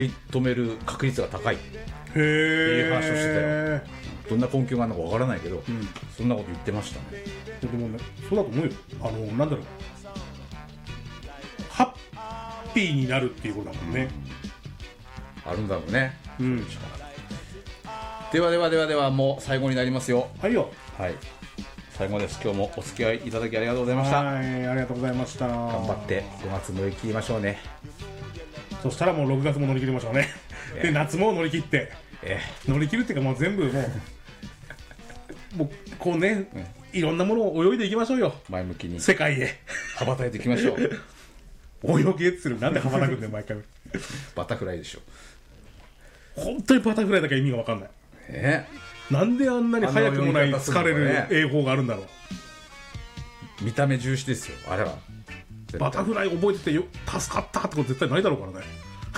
止める確率が高いってへいう話をしてたえ。 よ。どんな根拠があるのかわからないけど、そんなこと言ってましたね。 でもね、そうだと思うよ。なんだろう、ハッピーになるっていうことだもんね。 あるんだろうね。 うん。 ではもう最後になりますよ。 はいよ。 はい。最後です。今日もお付き合いいただきありがとうございました。 はい、ありがとうございました。 頑張って5月乗り切りましょうね。 そしたらもう6月も乗り切りましょうね。で、夏も乗り切って、乗り切るっていうかもう全部もうこうね、いろんなものを泳いでいきましょうよ。 前向きに世界へ羽ばたいていきましょう。 泳げっつる。なんで羽ばたくんだよ毎回。 バタフライでしょ。 本当にバタフライだけ意味が分かんない。なんであんなに早くもない疲れる英語があるんだろう。 見た目重視ですよあれは。 バタフライ覚えててよ助かったってこと絶対ないだろうからね。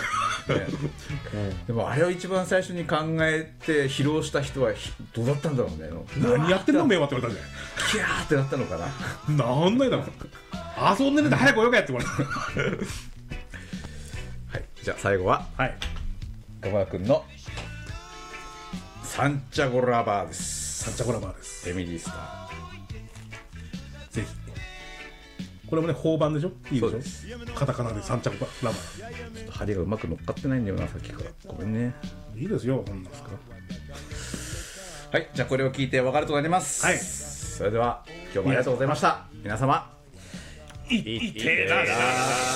でもあれを一番最初に考えて披露した人はどうだったんだろうね。 何やってんのめえわって言われたんキャーってなったのかな。 じゃん。なんないだろ。遊んでるんで早く泳げって言われた。 はい、じゃあ最後は小川君のサンチャゴラバーです。 サンチャゴラバーです。 エミリースターぜひ。これもね法版でしょ。いいでしょ。 そうです。 カタカナでサンチャゴラバー。 ちょっと針がうまく乗っかってないんだよなさっきから。ごめんね。 いいですよ。こんなんですか。 はい、じゃあこれを聞いてお別れとなります。 はい。 それでは今日もありがとうございました。皆様いってらっしゃい。